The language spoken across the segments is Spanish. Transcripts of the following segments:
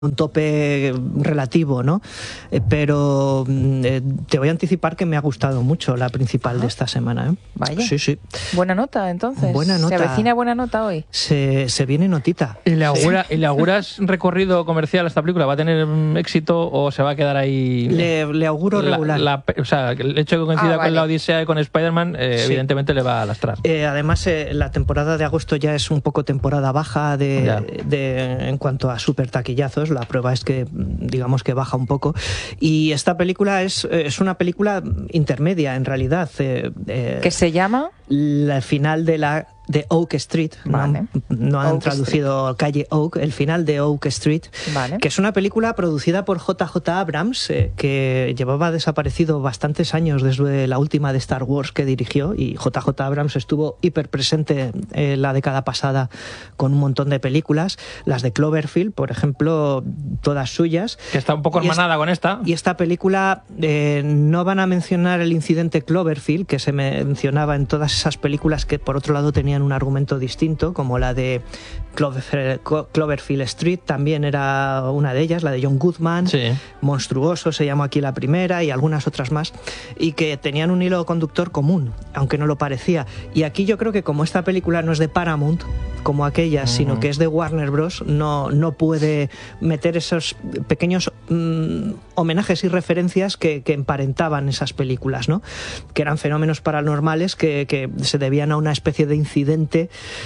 un tope relativo, ¿no? Pero te voy a anticipar que me ha gustado mucho la principal de esta semana, ¿eh? Vaya. Sí. Buena nota, entonces. Buena nota. ¿Se avecina buena nota hoy? Se viene notita. ¿Y le auguras recorrido comercial a esta película? ¿Va a tener éxito o se va a quedar ahí? Le auguro regular. O sea, el hecho de que coincida con la Odisea y con Spider-Man, evidentemente le va a lastrar. Además, la temporada de agosto ya es un poco temporada baja en cuanto a super taquillazos. La prueba es que, digamos que baja un poco. Y esta película es una película intermedia, en realidad. ¿Qué se llama? El final de Oak Street, vale. no han Oak traducido Street. Calle Oak, el final de Oak Street, vale. Que es una película producida por JJ Abrams, que llevaba desaparecido bastantes años desde la última de Star Wars que dirigió, y JJ Abrams estuvo hiper presente la década pasada con un montón de películas, las de Cloverfield, por ejemplo, todas suyas. Que está un poco hermanada con esta. Y esta película no van a mencionar el incidente Cloverfield, que se mencionaba en todas esas películas que por otro lado tenían un argumento distinto, como la de Cloverfield Street, también era una de ellas, la de John Goodman, Monstruoso se llamó aquí la primera, y algunas otras más, y que tenían un hilo conductor común, aunque no lo parecía. Y aquí yo creo que como esta película no es de Paramount, como aquellas, sino que es de Warner Bros., no puede meter esos pequeños homenajes y referencias que emparentaban esas películas, ¿no? Que eran fenómenos paranormales que se debían a una especie de incidente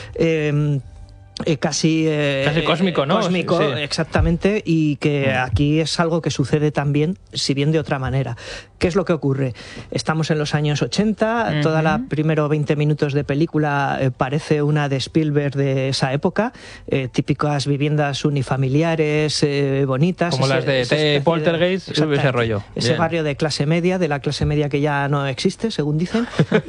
casi cósmico, ¿no? Cósmico, sí. Exactamente, y que aquí es algo que sucede también, si bien de otra manera. ¿Qué es lo que ocurre? Estamos en los años 80, toda la primero 20 minutos de película parece una de Spielberg de esa época, típicas viviendas unifamiliares, bonitas. Como las de Poltergeist, ese rollo. Ese Bien. barrio de clase media, que ya no existe, según dicen,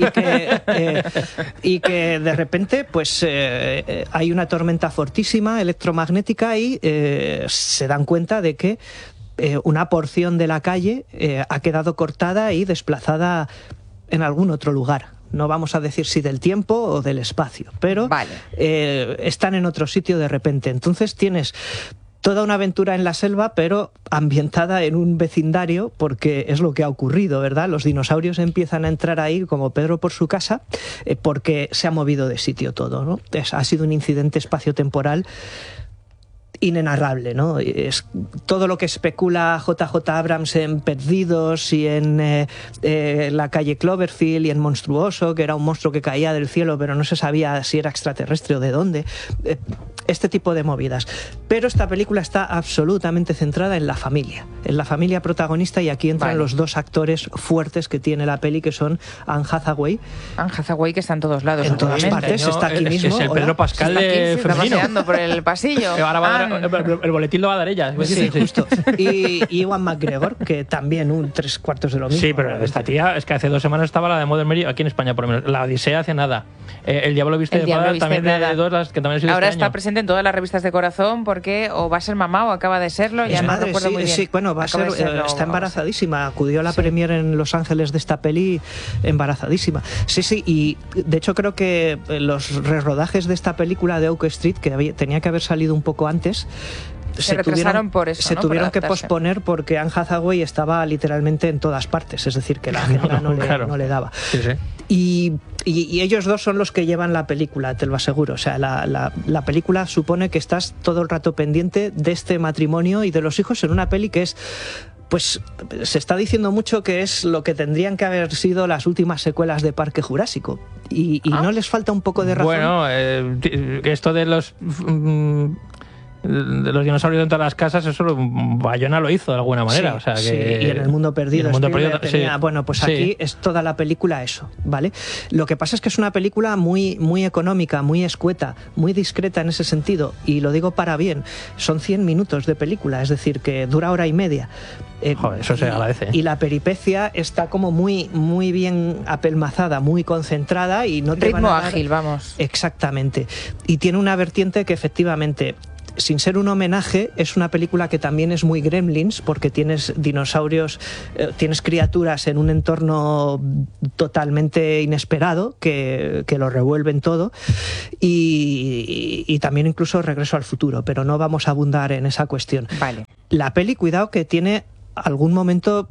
y que de repente pues hay una tormenta fortísima electromagnética y se dan cuenta de que una porción de la calle ha quedado cortada y desplazada en algún otro lugar. No vamos a decir si del tiempo o del espacio, pero están en otro sitio de repente. Entonces tienes toda una aventura en la selva, pero ambientada en un vecindario, porque es lo que ha ocurrido, ¿verdad? Los dinosaurios empiezan a entrar ahí como Pedro por su casa, porque se ha movido de sitio todo, ¿no? Ha sido un incidente espaciotemporal inenarrable, ¿no? Es todo lo que especula JJ Abrams en Perdidos y en la calle Cloverfield y en Monstruoso, que era un monstruo que caía del cielo pero no se sabía si era extraterrestre o de dónde, este tipo de movidas. Pero esta película está absolutamente centrada en la familia protagonista, y aquí entran los dos actores fuertes que tiene la peli, que son Anne Hathaway. Anne Hathaway, que está en todos lados. En todas partes, está aquí mismo. Es el Pedro Pascal de femenino. Está paseando por el pasillo. Ahora va a dar, el boletín lo va a dar ella. Sí, justo. Y Ewan McGregor, que también un 3/4 de lo mismo. Sí, pero esta tía, es que hace 2 semanas estaba la de Modern Mary, aquí en España por lo menos. La Odisea hace nada. El Diablo Viste de Prada también de dos, que también ha sido ahora este está año. Presente en todas las revistas de corazón, porque o va a ser mamá o acaba de serlo, ya no recuerdo muy bien. Sí, bueno, va a ser, está embarazadísima. Acudió a la premier en Los Ángeles de esta peli embarazadísima. Sí, y de hecho creo que los rerodajes de esta película de Oak Street, que tenía que haber salido un poco antes, se retrasaron por eso, se tuvieron que posponer porque Anne Hathaway estaba literalmente en todas partes, es decir, que la agenda no le daba. Sí. Y ellos dos son los que llevan la película, te lo aseguro. O sea, la película supone que estás todo el rato pendiente de este matrimonio y de los hijos en una peli que es... Pues se está diciendo mucho que es lo que tendrían que haber sido las últimas secuelas de Parque Jurásico. Y ¿no les falta un poco de razón? Bueno, esto de los dinosaurios dentro de las casas, eso Bayona lo hizo de alguna manera. Sí, o sea que, sí, y en El Mundo Perdido. Sí. Bueno, pues aquí es toda la película eso, ¿vale? Lo que pasa es que es una película muy, muy económica, muy escueta, muy discreta en ese sentido, y lo digo para bien. Son 100 minutos de película, es decir, que dura 1:30. Joder, eso se agradece. Y la peripecia está como muy, muy bien apelmazada, muy concentrada, y no te ritmo van a dar... ágil, vamos. Exactamente. Y tiene una vertiente que efectivamente sin ser un homenaje, es una película que también es muy Gremlins, porque tienes dinosaurios, tienes criaturas en un entorno totalmente inesperado que lo revuelven todo, y también incluso Regreso al futuro, pero no vamos a abundar en esa cuestión. Vale. La peli, cuidado, que tiene algún momento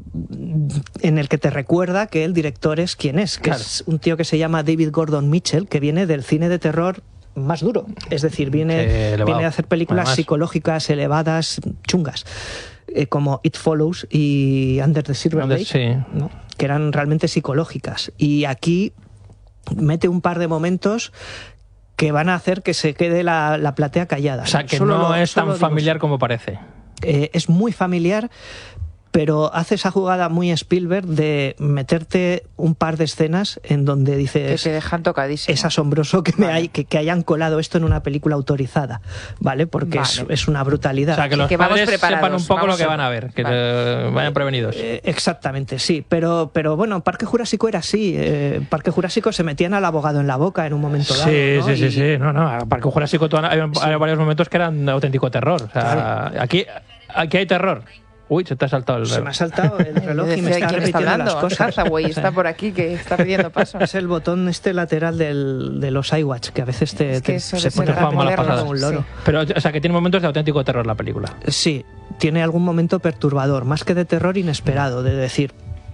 en el que te recuerda que el director es quien es, que es un tío que se llama David Gordon Mitchell, que viene del cine de terror más duro, es decir, viene a hacer películas psicológicas, elevadas, chungas, como It Follows y Under the Silver Lake, ¿no? Que eran realmente psicológicas, y aquí mete un par de momentos que van a hacer que se quede la platea callada. O sea, que no es tan familiar como parece. Es muy familiar, pero hace esa jugada muy Spielberg de meterte un par de escenas en donde dices... Que te dejan tocadísimo. Es asombroso que hayan colado esto en una película autorizada, ¿vale? Porque es una brutalidad. O sea, que los padres sepan un poco lo que van a ver, que vayan prevenidos. Exactamente, sí. Pero bueno, Parque Jurásico era así. Parque Jurásico se metían al abogado en la boca en un momento dado. Sí. No. Parque Jurásico hay varios momentos que eran auténtico terror. O sea, aquí hay terror. Uy, se te ha saltado el reloj. Se me ha saltado el reloj y me está repitiendo las cosas. Hathaway está por aquí, que está pidiendo paso. Es el botón lateral de los iWatch, que a veces se pone como un loro. Sí. Pero, o sea, que tiene momentos de auténtico terror la película. Sí, tiene algún momento perturbador, más que de terror inesperado, de decir...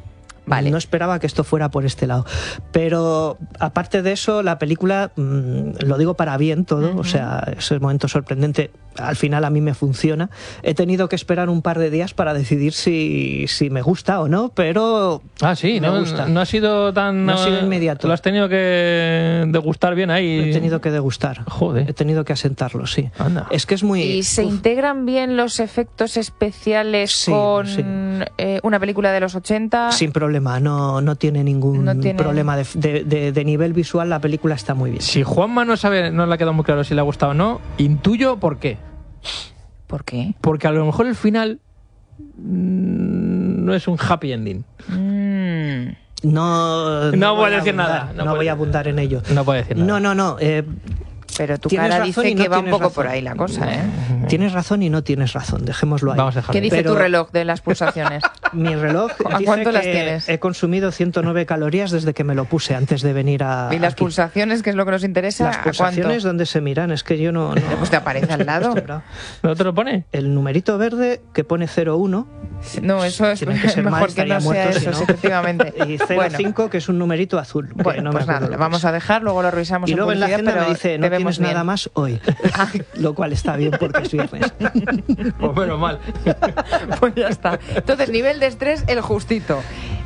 No esperaba que esto fuera por este lado. Pero aparte de eso, la película, lo digo para bien todo, o sea, ese momento sorprendente, al final a mí me funciona. He tenido que esperar un par de días para decidir si me gusta o no, pero me gusta. No ha sido tan... No ha sido inmediato. Lo has tenido que degustar bien ahí. He tenido que degustar. Joder. He tenido que asentarlo, sí. Anda. Es que es muy... ¿Y se integran bien los efectos especiales con una película de los 80? Sin problema, no tiene ningún problema de nivel visual. La película está muy bien. Si Juanma no le ha quedado muy claro si le ha gustado o no, intuyo por qué. ¿Por qué? Porque a lo mejor el final no es un happy ending. No voy a decir nada. No voy a abundar en ello. No puedo decir nada. No. Pero tu cara dice que va un poco por ahí la cosa, ¿eh? Tienes razón y no tienes razón, dejémoslo ahí. Vamos a dejarlo. ¿Qué dice tu reloj de las pulsaciones? Mi reloj dice ¿cuánto las que tienes? He consumido 109 calorías desde que me lo puse antes de venir a... ¿Y las pulsaciones, que es lo que nos interesa? Las pulsaciones, ¿dónde se miran? Es que yo no... Pues te aparece al lado. ¿No te lo pone? El numerito verde que pone 01. No, eso es mejor que no sea eso, efectivamente. Y 05, que es un numerito azul. Bueno, pues nada, lo vamos a dejar, luego lo revisamos. Y luego en la agenda me dice, no tienes bien. nada más hoy. Lo cual está bien porque es viernes. Pues menos mal. Pues ya está. Entonces, nivel de estrés, el justito.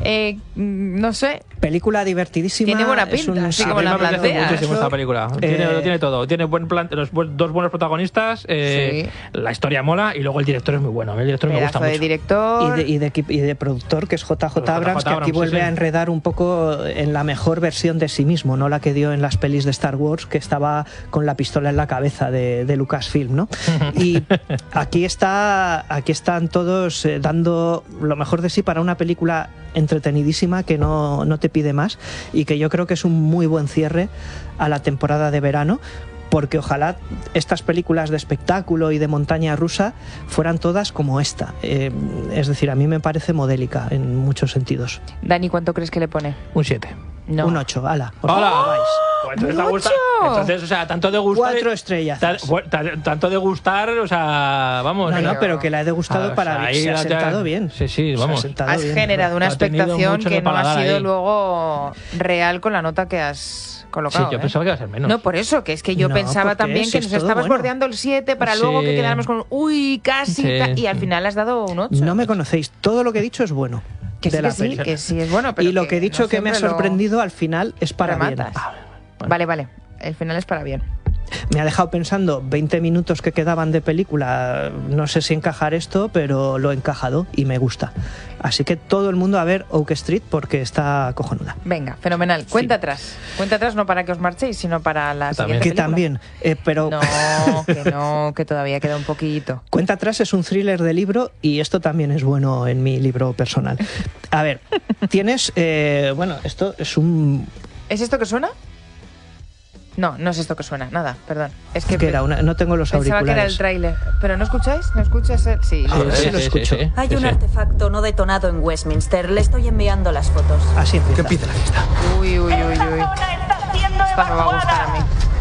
No sé. Película divertidísima. Tiene buena pinta, así como la planteas. Muchísimo esta película. Tiene todo. Tiene dos buenos protagonistas, la historia mola y luego el director es muy bueno. El director me gusta mucho. Director. Y de productor, que es JJ Abrams, que aquí vuelve a enredar un poco en la mejor versión de sí mismo, no la que dio en las pelis de Star Wars, que estaba con la pistola en la cabeza de Lucasfilm, ¿no? Y aquí están todos dando lo mejor de sí para una película entretenidísima que no te pide más, y que yo creo que es un muy buen cierre a la temporada de verano, porque ojalá estas películas de espectáculo y de montaña rusa fueran todas como esta. Es decir, a mí me parece modélica en muchos sentidos. Dani, ¿cuánto crees que le pone? Un 7. No. Un 8, ala. ¡Hola! Pues entonces, o sea, tanto de gustar... 4 estrellas. Tanto de gustar, o sea, vamos... No, pero que la he degustado para bien. Se ha sentado bien. Sí, vamos. Has generado una expectación que no ha sido luego real con la nota que has colocado. Sí, yo pensaba que iba a ser menos. No, por eso, que es que yo pensaba también que nos estabas bordeando el 7 para luego que quedáramos con casi, y al final has dado un 8. No me conocéis. Todo lo que he dicho es bueno. Que sí es bueno. Pero y lo que he dicho que me ha sorprendido al final es para bien. Vale. El final es para bien. Me ha dejado pensando 20 minutos que quedaban de película. No sé si encajar esto, pero lo he encajado y me gusta. Así que todo el mundo a ver Oak Street porque está cojonuda. Venga, fenomenal. Cuenta atrás. Cuenta atrás no para que os marchéis, sino para la siguiente película. También, pero... No, que todavía queda un poquito. Cuenta atrás es un thriller de libro y esto también es bueno en mi libro personal. A ver, tienes... esto es un... ¿Es esto que suena? No, no es esto que suena, nada, perdón. Es que era no tengo los pensaba auriculares. Que era el tráiler. ¿Pero no escucháis? ¿No escuchas? Sí, sí, lo escucho. Sí. Hay un artefacto no detonado en Westminster. Le estoy enviando las fotos. Así empieza. ¿Qué empieza la fiesta? Uy. Esta me va a gustar a mí.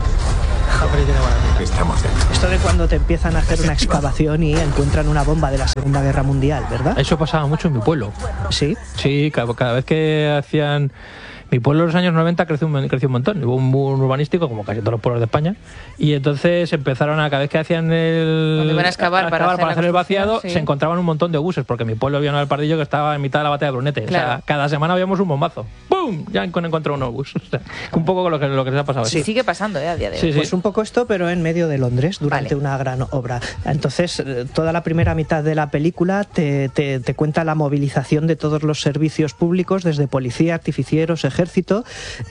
Estamos dentro. Esto de cuando te empiezan a hacer una excavación y encuentran una bomba de la Segunda Guerra Mundial, ¿verdad? Eso pasaba mucho en mi pueblo. ¿Sí? Sí, cada vez que hacían... Mi pueblo en los años 90 creció un montón. Hubo un boom urbanístico, como casi todos los pueblos de España. Y entonces empezaron cada vez que hacían cuando iban a excavar para hacer el vaciado, sí. se encontraban un montón de buses, porque mi pueblo había un Alpardillo que estaba en mitad de la batalla de Brunete. Claro. O sea, cada semana habíamos un bombazo. ¡Pum! Ya encontró unos buses. O sea, un poco con lo que les ha pasado. Sí, sigue pasando a día de hoy. Sí. Pues un poco esto, pero en medio de Londres, durante una gran obra. Entonces, toda la primera mitad de la película te cuenta la movilización de todos los servicios públicos, desde policía, artificieros, ejército,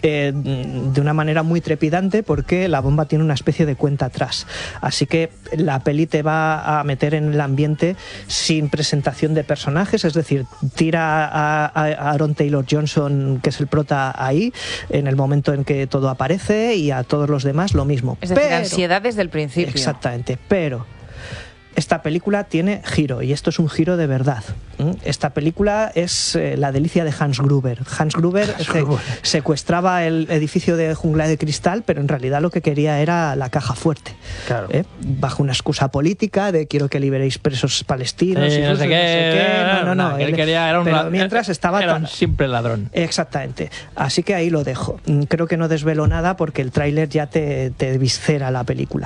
de una manera muy trepidante, porque la bomba tiene una especie de cuenta atrás. Así que la peli te va a meter en el ambiente sin presentación de personajes, es decir, tira a Aaron Taylor Johnson, que es el prota, ahí, en el momento en que todo aparece, y a todos los demás lo mismo. Es decir, ansiedad desde el principio. Exactamente, pero esta película tiene giro, y esto es un giro de verdad. Esta película es la delicia de Hans Gruber. Hans Gruber secuestraba el edificio de Jungla de Cristal, pero en realidad lo que quería era la caja fuerte. Claro. Bajo una excusa política de quiero que liberéis presos palestinos. No sé qué. No. Él quería, era un pero mientras estaba era un simple ladrón. Exactamente. Así que ahí lo dejo. Creo que no desvelo nada porque el tráiler ya te viscera la película.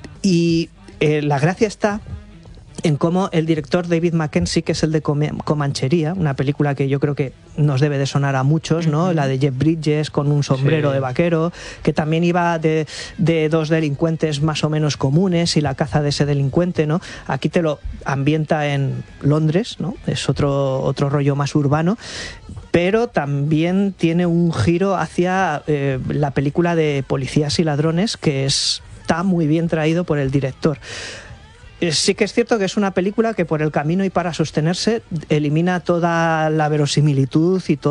Y la gracia está en cómo el director David Mackenzie, que es el de Comanchería, una película que yo creo que nos debe de sonar a muchos, ¿no? La de Jeff Bridges con un sombrero de vaquero, que también iba de dos delincuentes más o menos comunes y la caza de ese delincuente, ¿no? Aquí te lo ambienta en Londres, ¿no? Es otro rollo más urbano, pero también tiene un giro hacia la película de Policías y Ladrones, que está muy bien traído por el director. Sí que es cierto que es una película que por el camino y para sostenerse elimina toda la verosimilitud y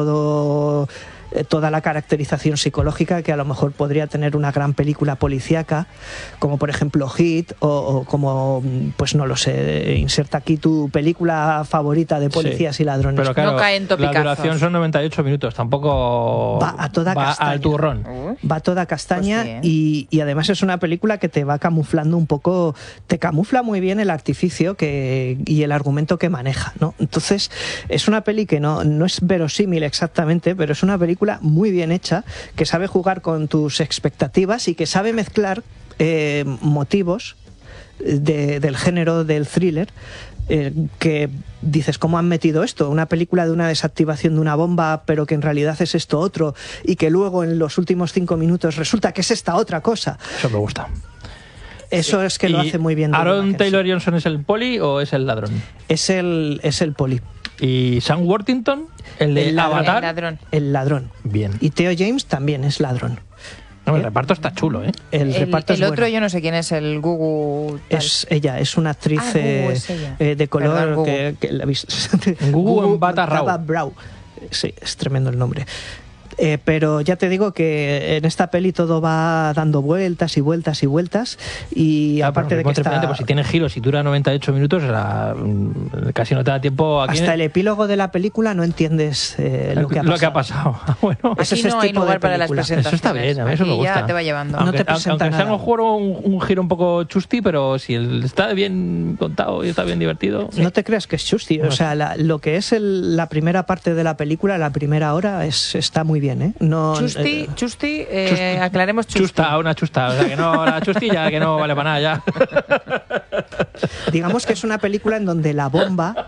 toda la caracterización psicológica que a lo mejor podría tener una gran película policíaca, como por ejemplo Hit, o como, pues no lo sé, inserta aquí tu película favorita de Policías y Ladrones. Pero claro, no caen topicazos. La duración son 98 minutos, tampoco va a toda castaña. Al turrón. Va toda castaña, Pues sí, y además es una película que te va camuflando un poco, te camufla muy bien el artificio y el argumento que maneja, ¿no? Entonces es una peli que no es verosímil exactamente, pero es una película muy bien hecha, que sabe jugar con tus expectativas y que sabe mezclar motivos del género del thriller, que dices, ¿cómo han metido esto? Una película de una desactivación de una bomba, pero que en realidad es esto otro, y que luego en los últimos 5 minutos resulta que es esta otra cosa. Eso me gusta. Eso es que lo hace muy bien. ¿Aaron Taylor Johnson es el poli o es el ladrón? Es el poli. ¿Y Sam Worthington? ¿El de Avatar? El ladrón. Bien. Y Theo James también es ladrón. No, el reparto está chulo, ¿eh? El reparto es otro bueno. Yo no sé quién es, el Gugu. Es ella, es una actriz Gugu es ella. de color. Perdón, que la visto. Gugu Mbata Rao. Sí, es tremendo el nombre. Pero ya te digo que en esta peli todo va dando vueltas y vueltas y vueltas, y aparte de que está... Pues si tiene giros y dura 98 minutos, casi no te da tiempo... Hasta el epílogo de la película no entiendes lo que ha pasado. Bueno, aquí no hay lugar para las presentaciones. Eso está bien, a mí eso me gusta. Ya te va llevando. Aunque, no te presenta aunque sea nada. un giro un poco chusti, pero si está bien contado y está bien divertido... No te creas que es chusti. O sea, lo que es la primera parte de la película, la primera hora, está muy bien. No, Chusti, aclaremos chusti. Una chusta, o sea que no, la chustilla que no vale para nada ya. Digamos que es una película en donde la bomba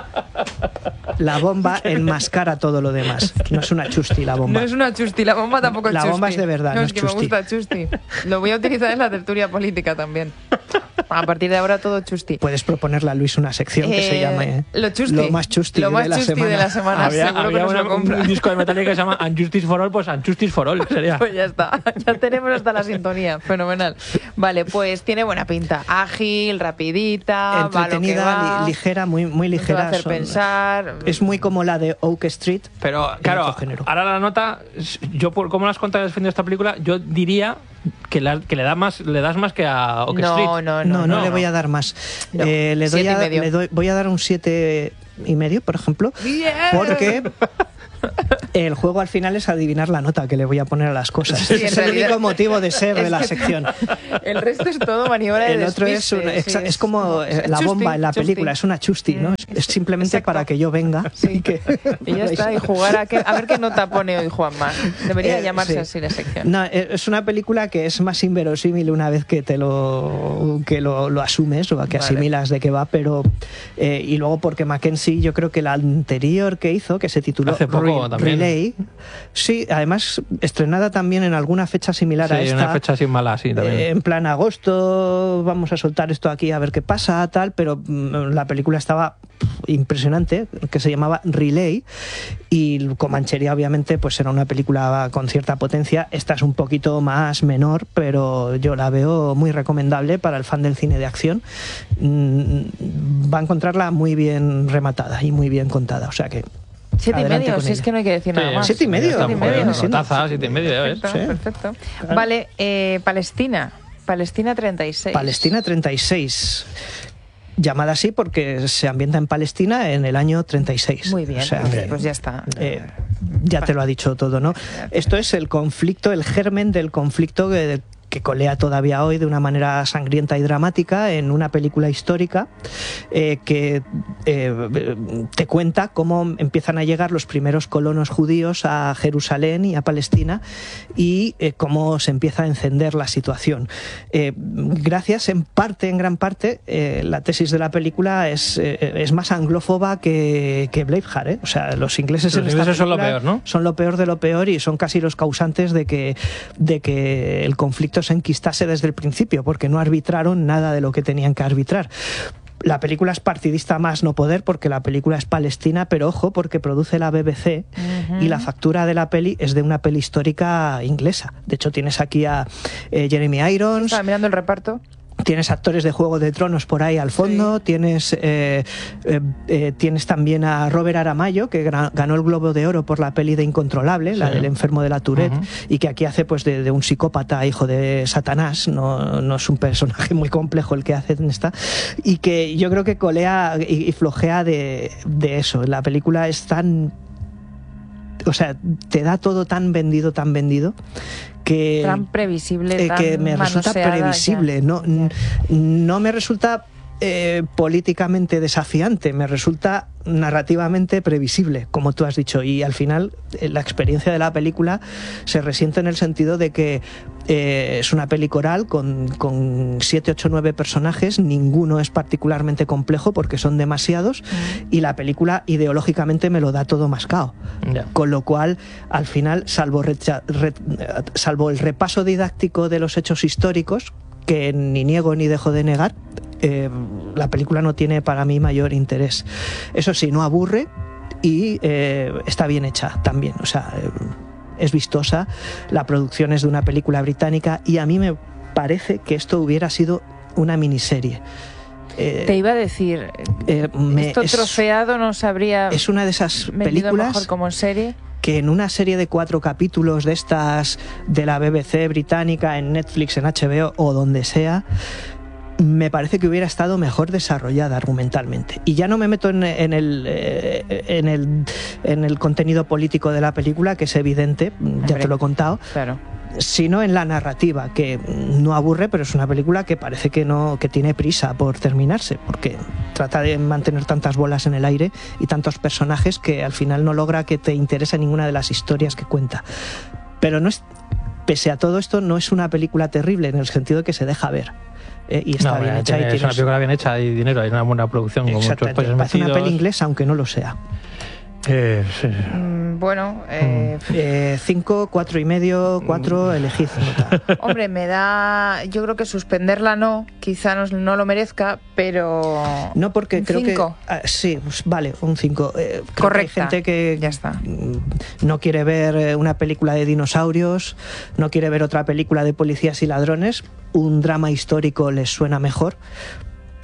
enmascara todo lo demás. No es una chusti la bomba. No es una chusti, la bomba tampoco es chusti. La bomba es de verdad, no es que chusti. me gusta chusti. Lo voy a utilizar en la tertulia política también. A partir de ahora todo chusti. Puedes proponerle a Luis una sección que se llame lo más chusti de la semana. Había un disco de Metallica que se llama Unjustice for All, pues Unjustice for All sería. Pues ya está, ya tenemos hasta la sintonía, fenomenal. Vale, pues tiene buena pinta, ágil, rapidita, entretenida, ligera, muy ligera. No te va a hacer pensar. Es muy como la de Oak Street. Pero claro, ahora la nota, yo por cómo las contado defendiendo esta película, yo diría que le das más que a Oak Street. No le voy a dar más. No, voy a dar un 7,5, por ejemplo, porque el juego al final es adivinar la nota que le voy a poner a las cosas. Sí, es el único motivo de ser de la sección. El resto es todo maniobra de El otro es como la bomba en la película, es una chusti, ¿no? Es simplemente para que yo venga. Sí. Y ya está, y jugar a ver qué nota pone hoy Juanma. Debería llamarse así la sección. No, es una película que es más inverosímil una vez que lo asumes o que asimilas de qué va, pero y luego porque Mackenzie, yo creo que la anterior que hizo, que se tituló hace poco Relay, sí, además estrenada también en alguna fecha similar a esta. Sí, una fecha así mala, sí, también. En plan agosto, vamos a soltar esto aquí a ver qué pasa, tal, pero la película estaba impresionante, que se llamaba Relay, y Comanchería obviamente pues era una película con cierta potencia. Esta es un poquito más menor, pero yo la veo muy recomendable para el fan del cine de acción. Va a encontrarla muy bien rematada y muy bien contada, o sea que 7,5, si es que no hay que decir nada más. 7,5. Taza, 7,5, ya ves. Perfecto. Vale, Palestina 36. Palestina 36. Llamada así porque se ambienta en Palestina en el año 36. Muy bien, pues ya está. Ya te lo ha dicho todo, ¿no? Esto es el conflicto, el germen del conflicto que colea todavía hoy de una manera sangrienta y dramática en una película histórica que te cuenta cómo empiezan a llegar los primeros colonos judíos a Jerusalén y a Palestina y cómo se empieza a encender la situación. Gracias, en gran parte, la tesis de la película es más anglófoba que Braveheart, O sea, los ingleses son lo peor, ¿no? Son lo peor de lo peor y son casi los causantes de que el conflicto se enquistase desde el principio, porque no arbitraron nada de lo que tenían que arbitrar. La película es partidista más no poder, porque la película es palestina, pero ojo, porque produce la BBC y la factura de la peli es de una peli histórica inglesa. De hecho, tienes aquí a Jeremy Irons. Estaba mirando el reparto. Tienes actores de Juego de Tronos por ahí al fondo, sí. Tienes también a Robert Aramayo, que ganó el Globo de Oro por la peli de Incontrolable, sí. La del enfermo de la Tourette, y que aquí hace pues de un psicópata hijo de Satanás, no es un personaje muy complejo el que hace en esta, y que yo creo que colea y flojea de eso. La película es tan... O sea, te da todo tan vendido, que tan previsible, que me resulta previsible. No me resulta políticamente desafiante, me resulta narrativamente previsible, como tú has dicho, y al final la experiencia de la película se resiente en el sentido de que es una peli coral con 7, 8, 9 personajes, ninguno es particularmente complejo porque son demasiados, y la película ideológicamente me lo da todo mascado, con lo cual al final, salvo el repaso didáctico de los hechos históricos, que ni niego ni dejo de negar, la película no tiene para mí mayor interés. Eso sí, no aburre y está bien hecha también, o sea, es vistosa, la producción es de una película británica y a mí me parece que esto hubiera sido una miniserie. Te iba a decir, esto trofeado no sabría... Es una de esas películas mejor como serie, que en una serie de 4 capítulos de estas de la BBC británica, en Netflix, en HBO o donde sea, me parece que hubiera estado mejor desarrollada argumentalmente. Y ya no me meto en el contenido político de la película, que es evidente, ya te lo he contado, claro, sino en la narrativa, que no aburre, pero es una película que parece que tiene prisa por terminarse, porque trata de mantener tantas bolas en el aire y tantos personajes que al final no logra que te interese ninguna de las historias que cuenta. Pero pese a todo esto, no es una película terrible en el sentido de que se deja ver. Y está bien hecha. Es una película bien hecha, hay dinero, hay una buena producción. Parece una peli inglesa, aunque no lo sea. Sí. Bueno, 5, 4,5, 4, elegid nota. Hombre, yo creo que suspenderla quizá no lo merezca, pero... No, porque creo 5. Que... sí, pues vale, un 5. Correcta. Hay gente que ya está. No quiere ver una película de dinosaurios, no quiere ver otra película de policías y ladrones, un drama histórico les suena mejor.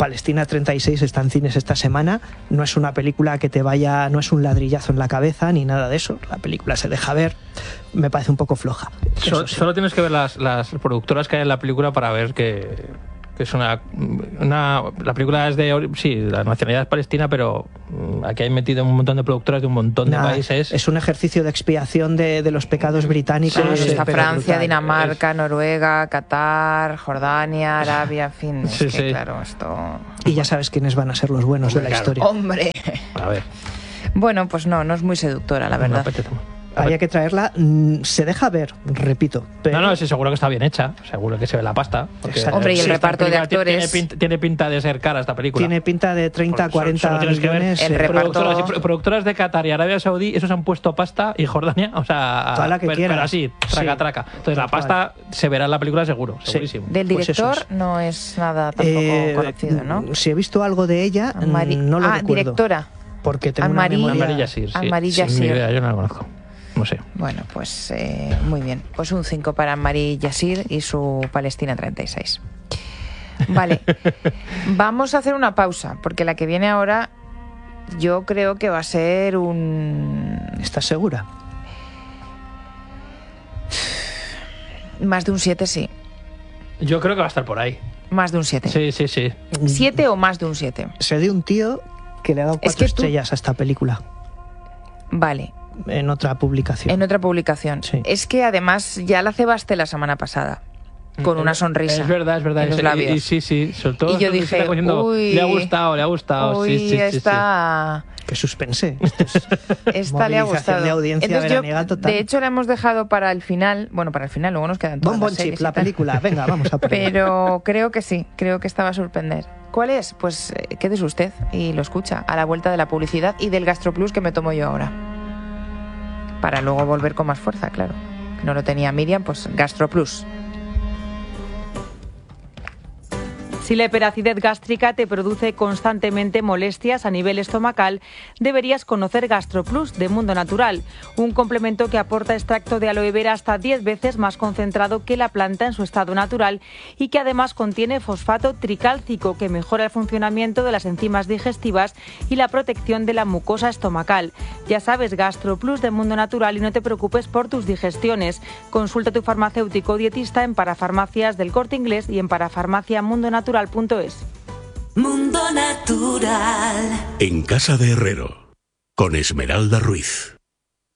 Palestina 36 está en cines esta semana. No es una película que te vaya, no es un ladrillazo en la cabeza ni nada de eso. La película se deja ver. Me parece un poco floja. Solo tienes que ver las productoras que hay en la película para ver que es la película es la nacionalidad es palestina, pero aquí hay metido un montón de productoras de un montón de países. Es un ejercicio de expiación de los pecados británicos. Sí, está Francia, Dinamarca, Noruega, Qatar, Jordania, Arabia, en fin. Claro, esto... Y ya sabes quiénes van a ser los buenos de la historia. ¡Hombre! A ver. Bueno, pues no es muy seductora, la verdad. Había que traerla, se deja ver, repito. Pero... No, sí, seguro que está bien hecha, seguro que se ve la pasta. Hombre, y el reparto de actores... Tiene pinta de ser cara esta película. Tiene pinta de 30 a 40 millones. El reparto... Productoras de Qatar y Arabia Saudí, esos han puesto pasta, y Jordania, o sea... Toda la que pero así, traca. Entonces la pasta se verá en la película segurísimo. Del director no es nada tampoco conocido, ¿no? Si he visto algo de ella, no lo recuerdo. Directora. Porque tengo una memoria... Amarilla sí. Amarilla sí. Ni idea, yo no la conozco. No sé. Bueno, pues muy bien. Pues un 5 para Mari Yassir y su Palestina 36. Vale. Vamos a hacer una pausa, porque la que viene ahora yo creo que va a ser un... ¿Estás segura? Más de un 7, sí. Yo creo que va a estar por ahí. Más de un 7. Sí. 7 o más de un 7. Sé de un tío que le ha dado 4 estrellas a esta película. Vale. En otra publicación. Sí. Es que además ya la cebaste la semana pasada. Con una sonrisa. Es verdad. En los labios. Sí. Sobre todo y yo dije, uy, le ha gustado. Uy, sí. Qué suspense. Esta le ha gustado. De audiencia veraniega total. De hecho, la hemos dejado para el final. Bueno, para el final, luego nos quedan todas Bon las series Chip, la película. Venga, vamos a poner. Pero creo que sí, creo que esta va a sorprender. ¿Cuál es? Pues quédese usted y lo escucha a la vuelta de la publicidad y del GastroPlus que me tomo yo ahora. Para luego volver con más fuerza, claro. No lo tenía Miriam, pues GastroPlus. Si la hiperacidez gástrica te produce constantemente molestias a nivel estomacal, deberías conocer GastroPlus de Mundo Natural, un complemento que aporta extracto de aloe vera hasta 10 veces más concentrado que la planta en su estado natural y que además contiene fosfato tricálcico que mejora el funcionamiento de las enzimas digestivas y la protección de la mucosa estomacal. Ya sabes, GastroPlus de Mundo Natural y no te preocupes por tus digestiones. Consulta a tu farmacéutico o dietista en Parafarmacias del Corte Inglés y en parafarmaciamundonatural.es. Mundo Natural. En Casa de Herrero, con Esmeralda Ruiz.